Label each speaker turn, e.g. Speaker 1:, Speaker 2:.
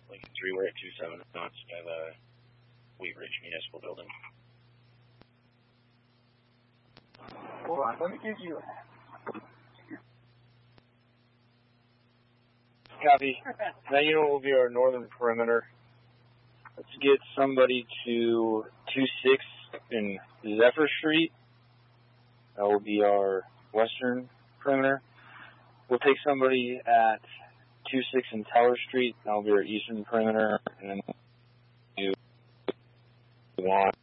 Speaker 1: Lincoln 3, we're at 27 knots by the Wheat Ridge Municipal Building.
Speaker 2: Hold on, let me give you
Speaker 3: Copy. Now you know what will be our northern perimeter. Let's get somebody to 26 in Zephyr Street. That will be our western perimeter. We'll take somebody at 26 in Teller Street. That will be our eastern perimeter. And then you want